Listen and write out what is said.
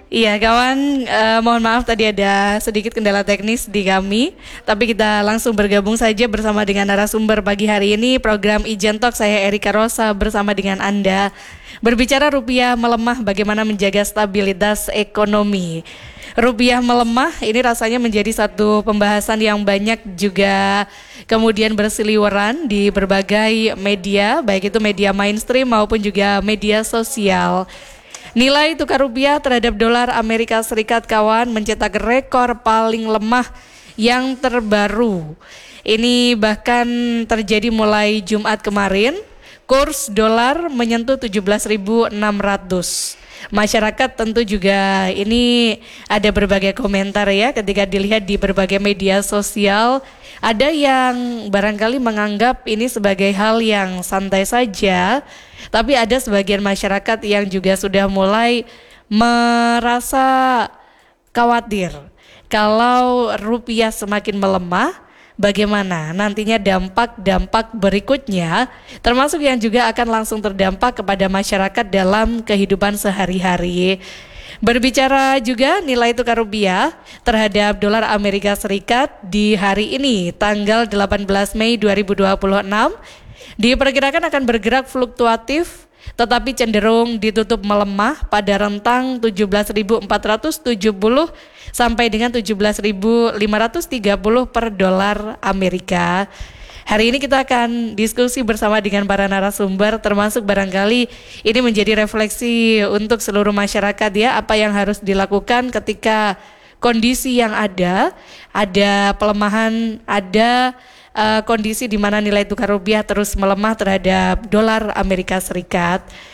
Iya kawan, mohon maaf tadi ada sedikit kendala teknis di kami, tapi kita langsung bergabung saja bersama dengan narasumber pagi hari ini program Ijen Talk. Saya Erika Rosa bersama dengan Anda. Berbicara rupiah melemah, bagaimana menjaga stabilitas ekonomi. Rupiah melemah ini rasanya menjadi satu pembahasan yang banyak juga kemudian berseliweran di berbagai media, baik itu media mainstream maupun juga media sosial. Nilai tukar rupiah terhadap dolar Amerika Serikat kawan mencetak rekor paling lemah yang terbaru. Ini bahkan terjadi mulai Jumat kemarin. Kurs dolar menyentuh 17.600. Masyarakat tentu juga ini ada berbagai komentar ya ketika dilihat di berbagai media sosial. Ada yang barangkali menganggap ini sebagai hal yang santai saja, tapi ada sebagian masyarakat yang juga sudah mulai merasa khawatir kalau rupiah semakin melemah, bagaimana nantinya dampak-dampak berikutnya, termasuk yang juga akan langsung terdampak kepada masyarakat dalam kehidupan sehari-hari. Berbicara juga nilai tukar rupiah terhadap dolar Amerika Serikat di hari ini tanggal 18 Mei 2026 diperkirakan akan bergerak fluktuatif tetapi cenderung ditutup melemah pada rentang 17.470 sampai dengan 17.530 per dolar Amerika. Hari ini kita akan diskusi bersama dengan para narasumber, termasuk barangkali ini menjadi refleksi untuk seluruh masyarakat ya, apa yang harus dilakukan ketika kondisi yang ada pelemahan, ada kondisi di mana nilai tukar rupiah terus melemah terhadap dolar Amerika Serikat.